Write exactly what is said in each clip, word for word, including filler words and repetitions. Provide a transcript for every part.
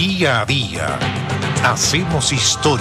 Día a día hacemos historia.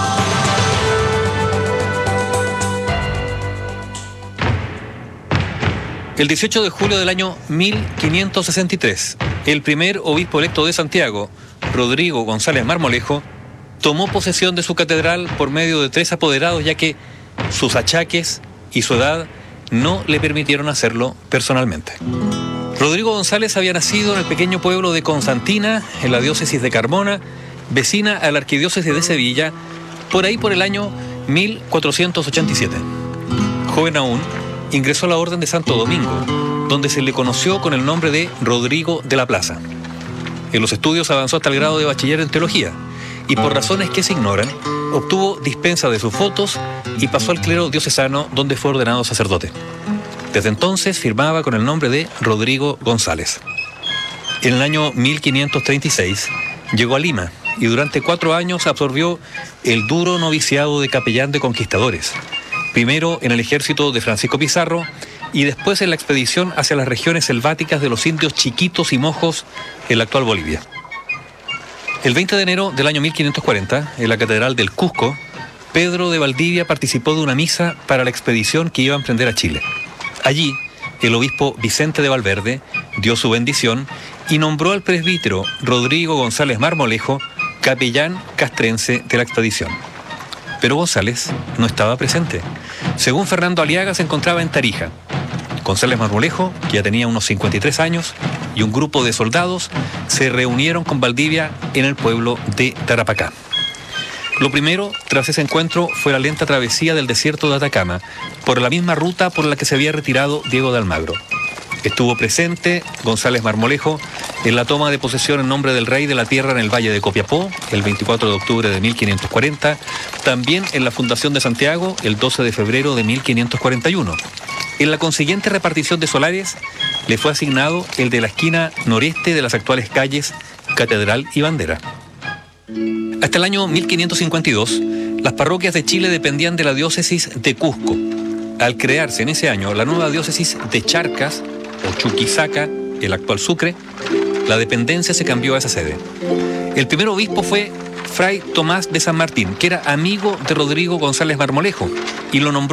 El dieciocho de julio del año mil quinientos sesenta y tres, el primer obispo electo de Santiago, Rodrigo González Marmolejo, tomó posesión de su catedral por medio de tres apoderados, ya que sus achaques y su edad no le permitieron hacerlo personalmente. Rodrigo González había nacido en el pequeño pueblo de Constantina, en la diócesis de Carmona, vecina a la arquidiócesis de Sevilla, por ahí por el año mil cuatrocientos ochenta y siete. Joven aún, ingresó a la Orden de Santo Domingo, donde se le conoció con el nombre de Rodrigo de la Plaza. En los estudios avanzó hasta el grado de bachiller en teología, y por razones que se ignoran, obtuvo dispensa de sus votos y pasó al clero diocesano, donde fue ordenado sacerdote. Desde entonces firmaba con el nombre de Rodrigo González. En el año mil quinientos treinta y seis llegó a Lima y durante cuatro años absorbió el duro noviciado de capellán de conquistadores, primero en el ejército de Francisco Pizarro y después en la expedición hacia las regiones selváticas de los indios Chiquitos y Mojos en la actual Bolivia. El veinte de enero del año mil quinientos cuarenta, en la Catedral del Cusco, Pedro de Valdivia participó de una misa para la expedición que iba a emprender a Chile. Allí, el obispo Vicente de Valverde dio su bendición y nombró al presbítero Rodrigo González Marmolejo capellán castrense de la expedición. Pero González no estaba presente. Según Fernando Aliaga, se encontraba en Tarija. González Marmolejo, que ya tenía unos cincuenta y tres años, y un grupo de soldados se reunieron con Valdivia en el pueblo de Tarapacá. Lo primero, tras ese encuentro, fue la lenta travesía del desierto de Atacama, por la misma ruta por la que se había retirado Diego de Almagro. Estuvo presente González Marmolejo en la toma de posesión en nombre del rey de la tierra en el Valle de Copiapó, el veinticuatro de octubre de mil quinientos cuarenta, también en la fundación de Santiago, el doce de febrero de mil quinientos cuarenta y uno. En la consiguiente repartición de solares, le fue asignado el de la esquina noreste de las actuales calles Catedral y Bandera. Hasta el año mil quinientos cincuenta y dos, las parroquias de Chile dependían de la diócesis de Cusco. Al crearse en ese año la nueva diócesis de Charcas, o Chuquisaca, el actual Sucre, la dependencia se cambió a esa sede. El primer obispo fue Fray Tomás de San Martín, que era amigo de Rodrigo González Marmolejo, y lo nombró